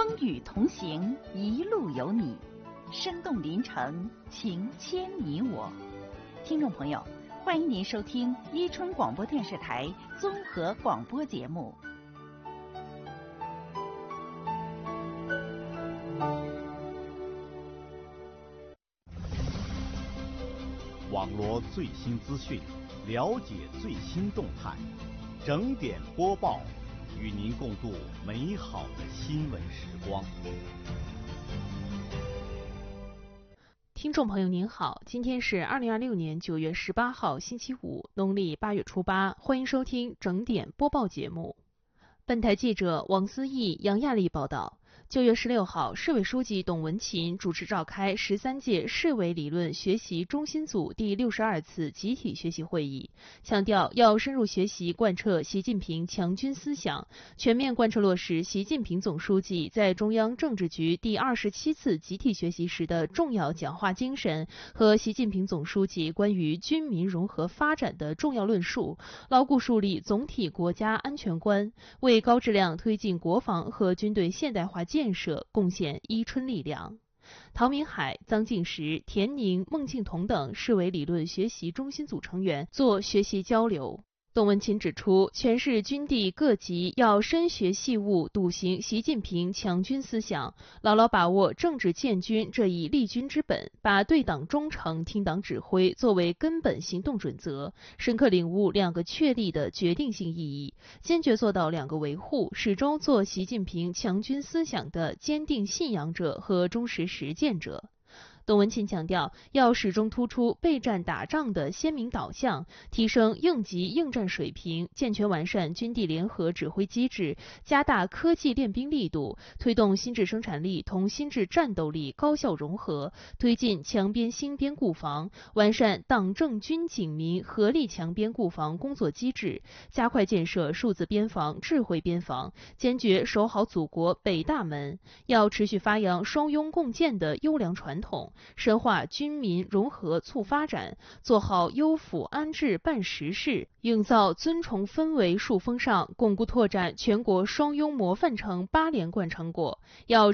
风雨同行，一路有你，生动临城，情牵你我。听众朋友，欢迎您收听伊春广播电视台综合广播节目。 网罗最新资讯，了解最新动态，整点播报，与您共度美好的新闻时光。 听众朋友您好，今天是2026年9月18号星期五，农历8月初8，欢迎收听整点播报节目。本台记者王思义、杨亚丽报道。9月16号，市委书记董文勤主持召开13届市委理论学习中心组第62次集体学习会议，强调要深入学习贯彻习近平强军思想，全面贯彻落实习近平总书记在中央政治局第27次集体学习时的重要讲话精神和习近平总书记关于军民融合发展的重要论述，牢固树立总体国家安全观，为高质量推进国防和军队现代化建设贡献伊春力量。陶明海、臧敬实、田宁、孟庆彤等市委理论学习中心组成员做学习交流。董文勤指出，全市军地各级要深学细悟，笃行习近平强军思想，牢牢把握政治建军这一立军之本，把对党忠诚、听党指挥作为根本行动准则，深刻领悟两个确立的决定性意义，坚决做到两个维护，始终做习近平强军思想的坚定信仰者和忠实实践者。董文勤强调，要始终突出备战打仗的鲜明导向，提升应急应战水平，健全完善军地联合指挥机制，加大科技练兵力度，推动新质生产力同新质战斗力高效融合，推进强边兴边固防，完善党政军警民合力强边固防工作机制，加快建设数字边防、智慧边防，坚决守好祖国北大门。要持续发扬双拥共建的优良传统，深化军民融合促发展，做好优抚安置办实事，营造尊崇氛围树风尚，巩固拓展全国双拥模范城8连贯成果。要